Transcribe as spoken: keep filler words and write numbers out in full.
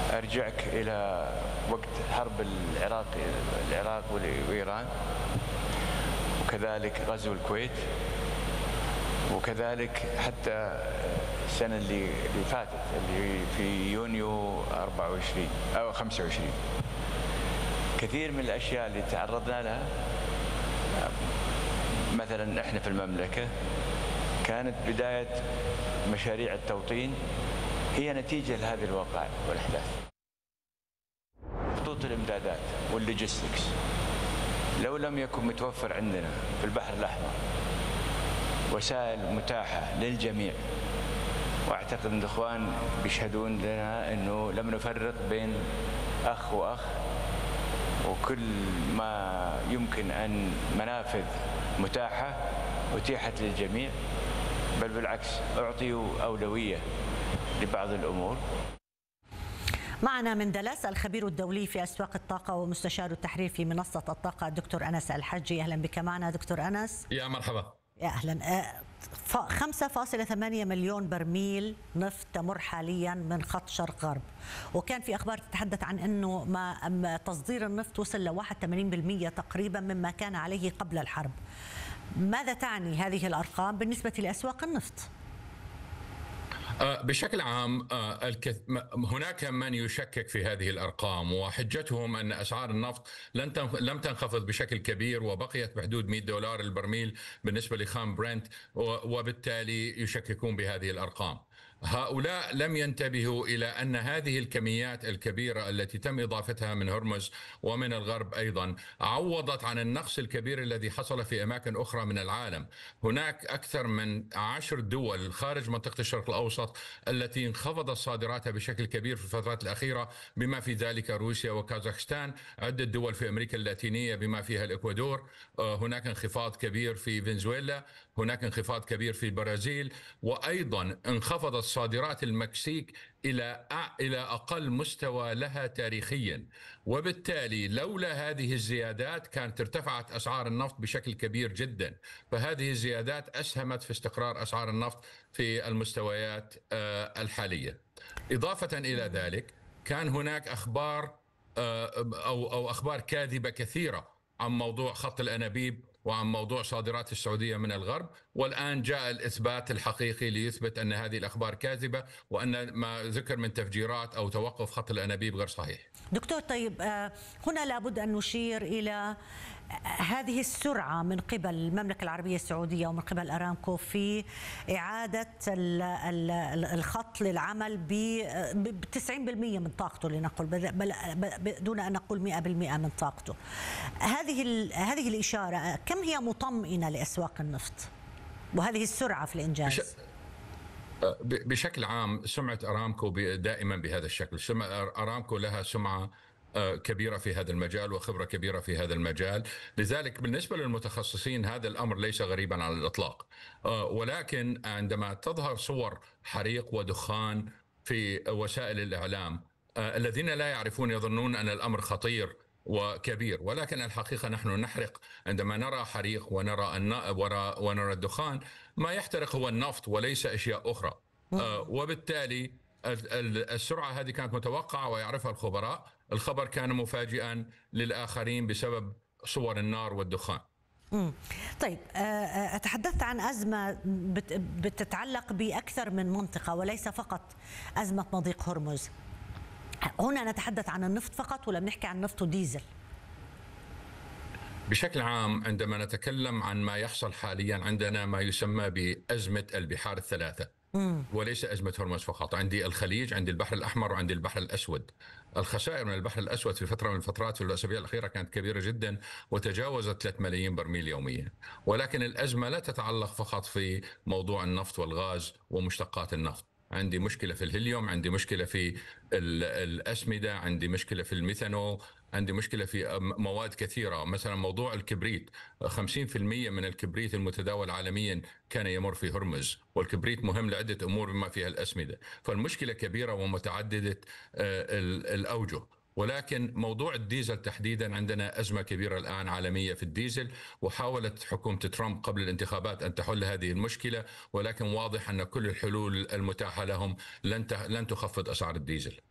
أرجعك إلى وقت حرب العراق العراق وإيران، وكذلك غزو الكويت، وكذلك حتى السنة اللي اللي فاتت اللي في يونيو أربعة وعشرين أو خمسة وعشرين. كثير من الأشياء اللي تعرضنا لها مثلا إحنا في المملكة كانت بداية مشاريع التوطين هي نتيجة لهذه الوقائع والأحداث. خطوط الإمدادات واللوجستكس لو لم يكن متوفر عندنا في البحر الأحمر وسائل متاحة للجميع، وأعتقد أن الإخوان بيشهدون لنا أنه لم نفرق بين أخ وأخ، وكل ما يمكن أن منافذ متاحة أتيحت للجميع، بل بالعكس أعطيوا أولوية لبعض الأمور. معنا من دلاس الخبير الدولي في أسواق الطاقة ومستشار التحرير في منصة الطاقة الدكتور أنس الحجي. أهلا بك معنا دكتور أنس. يا مرحبا. يا أهلا. خمسة فاصلة ثمانية مليون برميل نفط تمر حاليا من خط شرق غرب، وكان في أخبار تتحدث عن أنه ما تصدير النفط وصل ل واحد وثمانين بالمئة تقريبا مما كان عليه قبل الحرب. ماذا تعني هذه الأرقام بالنسبة لأسواق النفط؟ بشكل عام هناك من يشكك في هذه الأرقام، وحجتهم أن أسعار النفط لم تنخفض بشكل كبير وبقيت بحدود مئة دولار البرميل بالنسبة لخام برنت، وبالتالي يشككون بهذه الأرقام. هؤلاء لم ينتبهوا إلى أن هذه الكميات الكبيرة التي تم إضافتها من هرمز ومن الغرب أيضا عوضت عن النقص الكبير الذي حصل في أماكن أخرى من العالم. هناك أكثر من عشر دول خارج منطقة الشرق الأوسط التي انخفضت صادراتها بشكل كبير في الفترات الأخيرة، بما في ذلك روسيا وكازاخستان، عدة دول في أمريكا اللاتينية بما فيها الإكوادور، هناك انخفاض كبير في فنزويلا، هناك انخفاض كبير في البرازيل، وأيضا انخفضت صادرات المكسيك إلى إلى أقل مستوى لها تاريخيا. وبالتالي لولا هذه الزيادات كانت ارتفعت أسعار النفط بشكل كبير جدا، فهذه الزيادات أسهمت في استقرار أسعار النفط في المستويات الحالية. إضافة إلى ذلك كان هناك أخبار أو أو أخبار كاذبة كثيرة عن موضوع خط الأنابيب وعن موضوع صادرات السعودية من الغرب، والآن جاء الإثبات الحقيقي ليثبت أن هذه الأخبار كاذبة وأن ما ذكر من تفجيرات أو توقف خط الأنابيب غير صحيح. دكتور، طيب هنا لابد أن نشير إلى هذه السرعة من قبل المملكة العربية السعودية ومن قبل أرامكو في إعادة الخط للعمل ب تسعين بالمئة من طاقته لنقل، بل دون أن نقول مئة بالمئة من طاقته. هذه هذه الإشارة كم هي مطمئنة لأسواق النفط وهذه السرعة في الإنجاز؟ بشكل عام سمعة أرامكو دائما بهذا الشكل. سمعة أرامكو لها سمعة كبيرة في هذا المجال وخبرة كبيرة في هذا المجال، لذلك بالنسبة للمتخصصين هذا الأمر ليس غريبا على الإطلاق. ولكن عندما تظهر صور حريق ودخان في وسائل الإعلام، الذين لا يعرفون يظنون أن الأمر خطير وكبير، ولكن الحقيقة نحن نحرق. عندما نرى حريق ونرى ونرى الدخان، ما يحترق هو النفط وليس أشياء أخرى. وبالتالي السرعة هذه كانت متوقعة ويعرفها الخبراء. الخبر كان مفاجئا للآخرين بسبب صور النار والدخان. طيب، تحدثت عن أزمة بتتعلق بأكثر من منطقة وليس فقط أزمة مضيق هرمز. هنا نتحدث عن النفط فقط ولا بنحكي عن نفط وديزل؟ بشكل عام عندما نتكلم عن ما يحصل حاليا عندنا ما يسمى بأزمة البحار الثلاثة، وليس أزمة هرمز فقط. عندي الخليج، عندي البحر الأحمر، وعندي البحر الأسود. الخسائر من البحر الأسود في فترة من الفترات في الأسابيع الأخيرة كانت كبيرة جدا وتجاوزت ثلاثة ملايين برميل يوميا. ولكن الأزمة لا تتعلق فقط في موضوع النفط والغاز ومشتقات النفط. عندي مشكلة في الهيليوم، عندي مشكلة في الأسمدة، عندي مشكلة في الميثانول، عندي مشكلة في مواد كثيرة. مثلا موضوع الكبريت، خمسين بالمئة من الكبريت المتداول عالميا كان يمر في هرمز، والكبريت مهم لعدة أمور بما فيها الأسمدة. فالمشكلة كبيرة ومتعددة الأوجه. ولكن موضوع الديزل تحديدا عندنا أزمة كبيرة الآن عالمية في الديزل، وحاولت حكومة ترامب قبل الانتخابات أن تحل هذه المشكلة، ولكن واضح أن كل الحلول المتاحة لهم لن لن تخفض أسعار الديزل.